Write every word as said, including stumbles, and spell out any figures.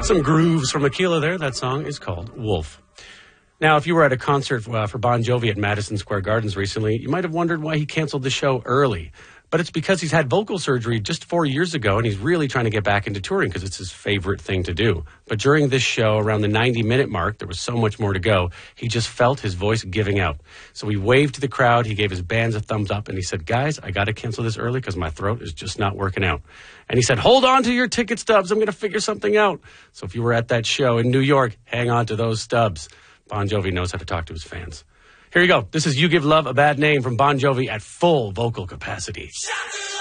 Some grooves from Aquila there. That song is called Wolf. Now, if you were at a concert uh, for Bon Jovi at Madison Square Gardens recently, you might have wondered why he canceled the show early. But it's because he's had vocal surgery just four years ago, and he's really trying to get back into touring because it's his favorite thing to do. But during this show, around the ninety-minute mark, there was so much more to go, he just felt his voice giving out. So he waved to the crowd, he gave his bands a thumbs up, and he said, guys, I got to cancel this early because my throat is just not working out. And he said, hold on to your ticket stubs, I'm going to figure something out. So if you were at that show in New York, hang on to those stubs. Bon Jovi knows how to talk to his fans. Here you go. This is You Give Love a Bad Name from Bon Jovi at full vocal capacity.